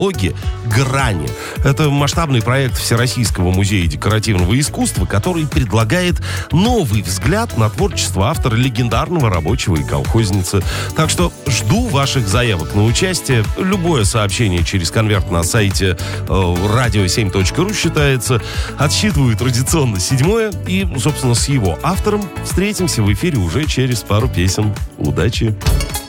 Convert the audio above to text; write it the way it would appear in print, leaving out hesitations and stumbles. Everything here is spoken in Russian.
Оги «Грани». Это масштабный проект Всероссийского музея декоративного искусства, который предлагает новый взгляд на творчество автора легендарного «Рабочего» и «Колхозницы». Так что жду ваших заявок на участие. Любое сообщение через конверт на сайте radio7.ru считается. Отсчитываю традиционно 7-е. И, собственно, с его автором встретимся в эфире уже через пару песен. Удачи!